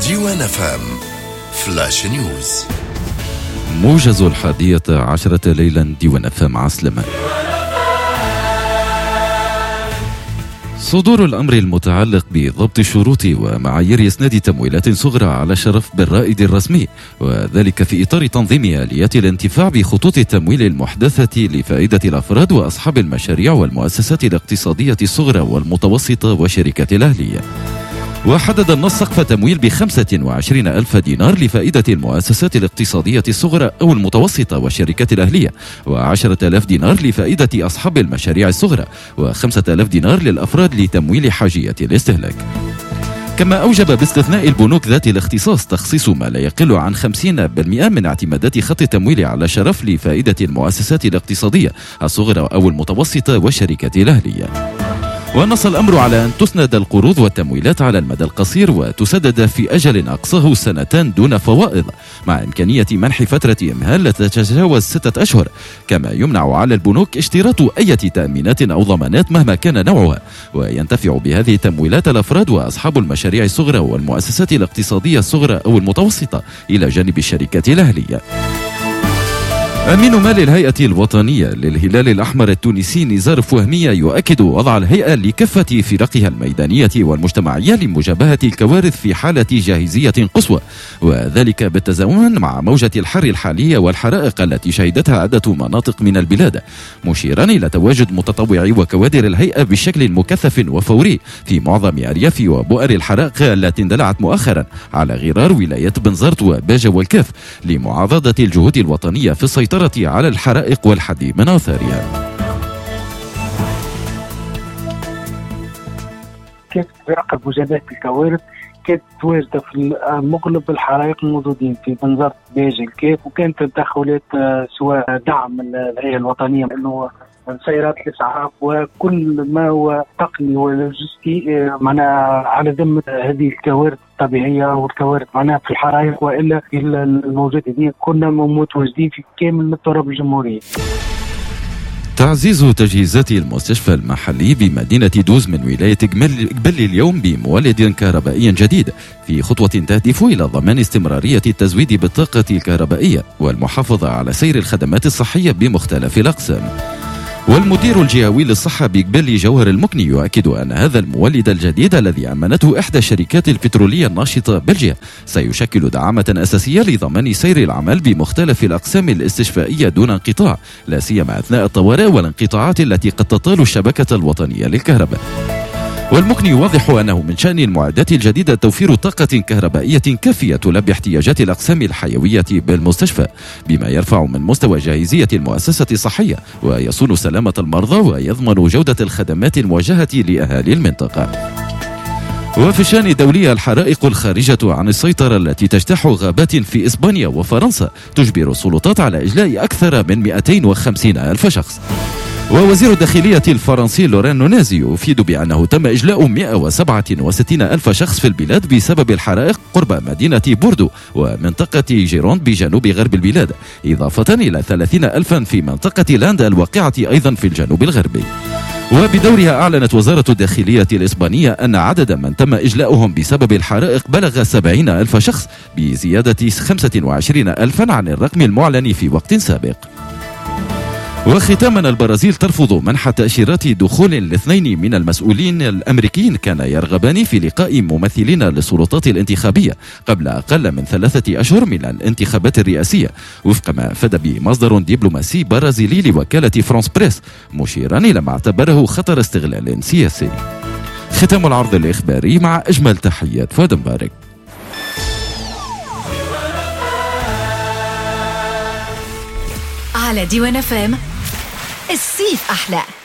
ديوان FM فلاش نيوز. موجز 11 ليلا ديوان FM عسلمة. صدور الأمر المتعلق بضبط شروط ومعايير إسناد تمويلات صغرى على شرف بالرائد الرسمي، وذلك في إطار تنظيم آليات الانتفاع بخطوط التمويل المحدثة لفائدة الأفراد وأصحاب المشاريع والمؤسسات الاقتصادية الصغرى والمتوسطة والشركات الأهلية. وحدد النص سقف تمويل ب25,000 دينار لفائدة المؤسسات الاقتصادية الصغرى أو المتوسطة والشركات الأهلية، و10,000 دينار لفائدة أصحاب المشاريع الصغرى، و5,000 دينار للأفراد لتمويل حاجية الاستهلاك. كما أوجب باستثناء البنوك ذات الاختصاص تخصيص ما لا يقل عن 50% من اعتمادات خط التمويل على شرف لفائدة المؤسسات الاقتصادية الصغرى أو المتوسطة والشركات الأهلية. ونص الأمر على أن تسند القروض والتمويلات على المدى القصير وتسدد في أجل أقصاه 2 دون فوائض، مع إمكانية منح فترة إمهال لا تتجاوز 6 أشهر. كما يمنع على البنوك اشتراط أي تأمينات أو ضمانات مهما كان نوعها، وينتفع بهذه التمويلات الأفراد وأصحاب المشاريع الصغرى والمؤسسات الاقتصادية الصغرى أو المتوسطة إلى جانب الشركات الأهلية. أمين مال الهيئة الوطنية للهلال الأحمر التونسي نزار فهمية يؤكد وضع الهيئة لكافة فرقها الميدانية والمجتمعية لمجابهة الكوارث في حالة جاهزية قصوى، وذلك بالتزامن مع موجة الحر الحالية والحرائق التي شهدتها عدة مناطق من البلاد، مشيرا إلى تواجد متطوعي وكوادر الهيئة بشكل مكثف وفوري في معظم أرياف وبؤر الحرائق التي اندلعت مؤخرا على غرار ولايات بنزرت وباجة والكاف لمعاضدة الجهود الوطنية في السيطرة على الحرائق والحد من آثارها. كيف فرق مجابهة الكوارث كانت متواجدة في مغلب الحرائق الموجودين في بنزرت باجة الكاف، وكانت تدخلات سواء دعم الهيئة الوطنية انه سيارات الإسعاف وكل ما هو تقني ولوجستي معناها على ذمة هذه الكوارث الطبيعية والكوارث معناها في الحرائق وإلا الموجودين كنا متواجدين في كامل التراب الجمهورية. تعزيز تجهيزات المستشفى المحلي بمدينة دوز من ولاية قبلي اليوم بمولد كهربائي جديد في خطوة تهدف إلى ضمان استمرارية التزويد بالطاقة الكهربائية والمحافظة على سير الخدمات الصحية بمختلف الأقسام. والمدير الجهوي للصحة بقبلي جوهر المكني يؤكد أن هذا المولد الجديد الذي أمنته إحدى الشركات البترولية الناشطة بلجيا سيشكل دعامة أساسية لضمان سير العمل بمختلف الأقسام الاستشفائية دون انقطاع، لا سيما أثناء الطوارئ والانقطاعات التي قد تطال الشبكة الوطنية للكهرباء. والمكني يوضح أنه من شأن المعدات الجديدة توفير طاقة كهربائية كافية تلبي احتياجات الأقسام الحيوية بالمستشفى، بما يرفع من مستوى جاهزية المؤسسة الصحية ويصون سلامة المرضى ويضمن جودة الخدمات الموجهة لأهالي المنطقة. وفي الشأن الدولي، الحرائق الخارجة عن السيطرة التي تجتاح غابات في إسبانيا وفرنسا تجبر السلطات على إجلاء أكثر من 250,000 شخص. ووزير الداخلية الفرنسي لوران نونيزي يفيد بأنه تم إجلاء 167,000 شخص في البلاد بسبب الحرائق قرب مدينة بوردو ومنطقة جيروند بجنوب غرب البلاد، إضافة إلى 30,000 في منطقة لاند الواقعة أيضا في الجنوب الغربي. وبدورها أعلنت وزارة الداخلية الإسبانية أن عدد من تم إجلاؤهم بسبب الحرائق بلغ 70,000 شخص، بزيادة 25,000 عن الرقم المعلن في وقت سابق. وختاما، البرازيل ترفض منح تأشيرات دخول ل2 من المسؤولين الأمريكيين كان يرغبان في لقاء ممثلين للسلطات الانتخابية قبل أقل من 3 أشهر من الانتخابات الرئاسية، وفق ما أفاد بمصدر دبلوماسي برازيلي لوكالة فرانس بريس، مشيرا إلى ما اعتبره خطر استغلال سياسي. ختام العرض الإخباري مع أجمل تحيات فؤاد مبارك. على ديوان FM الصيف أحلى.